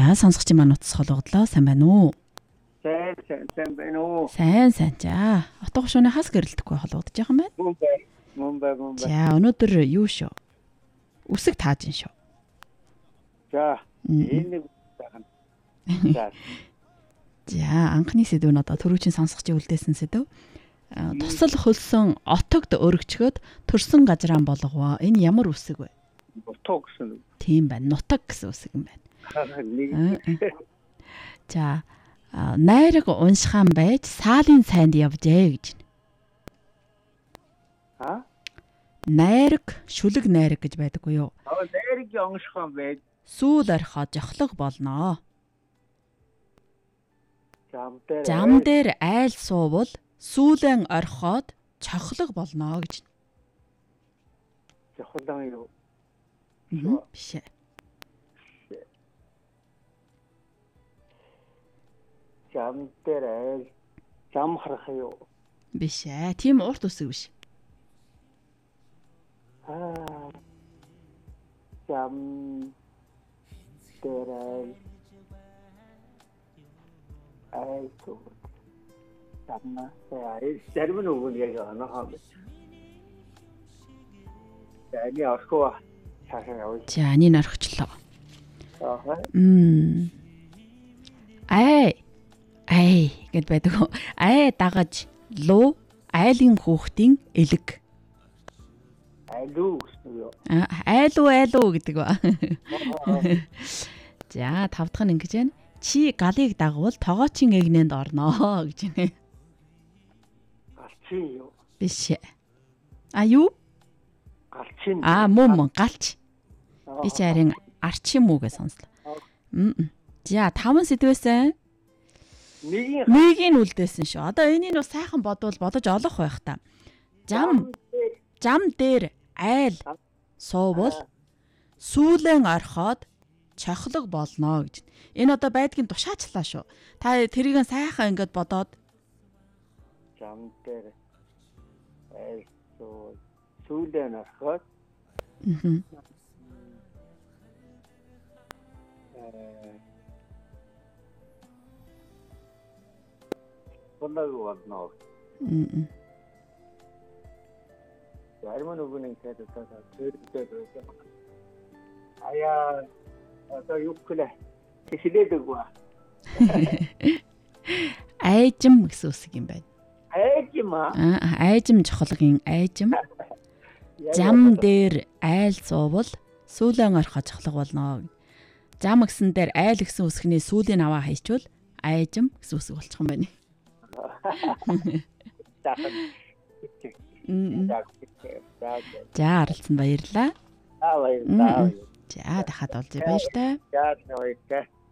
За сонсогч маань утас холгодлоо. Сайн байна уу? Сайн байна уу? Сайн. За утга шөнө хас гэрэлдэхгүй холгодож байгаа юм байна. Мөн бай. За өнөөдөр юу шүү? Үсэг тааж ин шүү. За энэ нэг байна. За анхны сэдв нь одоо түрүүчийн сонсогчийн үлдээсэн сэдв. Тусал хөлсөн отогд өргөчгöd төрсөн газраан болгоо. Энэ ямар үсэг вэ? Нутаг гэсэн. Тийм байна. Нутаг гэсэн үсэг юм байна. За найраг уншхан байж саалын сайнд явжээ гэж. Найраг, шүлэг найраг гэж байдаггүй юу? Найраг уншхан байж сүүл орхоо жохлог болноо. зам Дээр айл суувал сүүлэн орхоод чохлог болноо гэж. жохлон юу? Биш ээ. Зам дээр айл зам харах юу? Биш ээ. Тийм урт үсэг биш. Зам дээр айл суувал зарим нь өгнө яг анахаа. Яни орхоо цаашаа явъя. За анийн орхичлоо. Ай гэд байдаг. Ай дагаж луу айлын хүүхдийн элэг. Айлуу гэсэн юу? Айлуу гэдэг ба. За тав дахь нь ингэж байна. Чи галыг дагвал тогоочийн эгнэнд орноо гэж байна. Галчин юу? Биш ээ. Юу? Галчин. Мөн галч. Би ч харин арчин мүү гэж сонслоо. За 5 сэдвээсэн. Нэг нь үлдээсэн шүү. Одоо энийг нөө сайхан бодвол бодож олох байх та. Зам дээр айл суувал сүүлэн орхоод чохлог болноо гэж. Энэ одоо байдгийн тушаачлаа шүү. Та тэрийг сайхан ингэж бодоод зам дээр айл сүүлэн орхоод болноо. Зарим нь өгнө гэдэг тэгээд аяа одоо юу гэлээ хэлээд өгөө. Айжим гэсэн үсэг юм байна. Айжим айжим чохлогийн айжим. Зам дээр айл суувал сүүлэн орхоо чохлог болноо. Зам гэсэн дээр айл гэсэн үсгний сүүлийн аваа хайчвал айжим гэсэн үсэг болчих юм байна. За харилцсан баярлаа. Баярлалаа. За дахиад олж баяртай. За баярлалаа.